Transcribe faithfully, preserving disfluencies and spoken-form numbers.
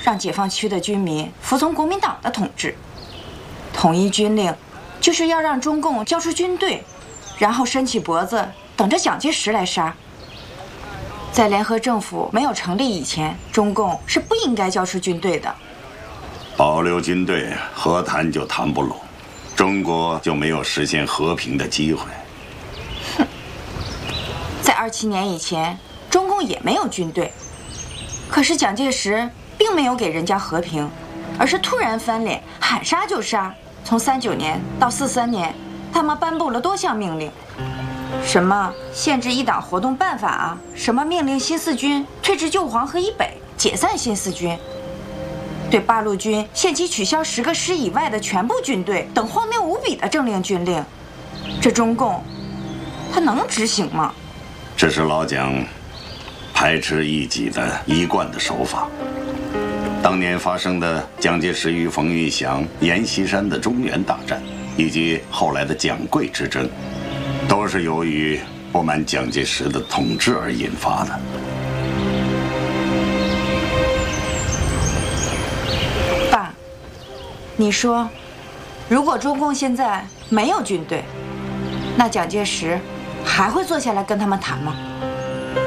让解放区的军民服从国民党的统治。统一军令，就是要让中共交出军队，然后伸起脖子等着蒋介石来杀。在联合政府没有成立以前，中共是不应该交出军队的。 保留军队，和谈就谈不拢，中国就没有实现和平的机会。 哼，在二七年以前，中共也没有军队，可是蒋介石并没有给人家和平，而是突然翻脸，喊杀就杀。从三九年到四三年，他们颁布了多项命令。什么限制一党活动办法啊，什么命令新四军退至旧黄河以北，解散新四军，对八路军限期取消十个师以外的全部军队等荒谬无比的政令军令，这中共他能执行吗？ 这是老蒋排斥异己的一贯的手法。当年发生的蒋介石与冯玉祥、阎锡山的中原大战，以及后来的蒋桂之争，都是由于不满蒋介石的统治而引发的。 爸，你说，如果中共现在没有军队，那蒋介石还会坐下来跟他们谈吗？